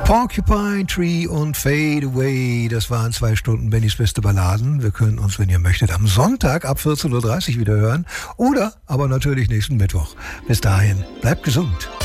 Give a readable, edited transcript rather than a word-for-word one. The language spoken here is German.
Porcupine Tree und Fade Away, das waren 2 Stunden Bennys beste Balladen. Wir können uns, wenn ihr möchtet, am Sonntag ab 14.30 Uhr wieder hören oder aber natürlich nächsten Mittwoch. Bis dahin, bleibt gesund.